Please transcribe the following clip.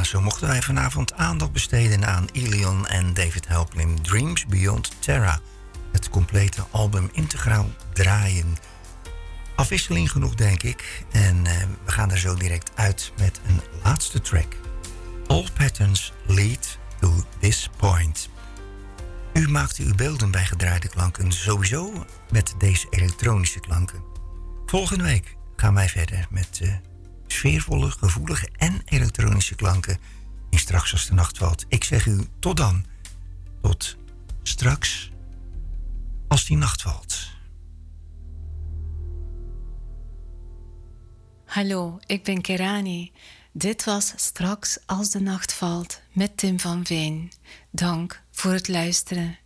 Ja, zo mochten wij vanavond aandacht besteden aan Ilion en David Helpling. Dreams Beyond Terra. Het complete album integraal draaien. Afwisseling genoeg, denk ik. En we gaan er zo direct uit met een laatste track. All patterns lead to this point. U maakte uw beelden bij gedraaide klanken sowieso met deze elektronische klanken. Volgende week gaan wij verder met sfeervolle, gevoelige en elektronische klanken. En straks als de nacht valt. Ik zeg u tot dan. Tot straks als die nacht valt. Hallo, ik ben Kerani. Dit was Straks als de nacht valt met Tim van Veen. Dank voor het luisteren.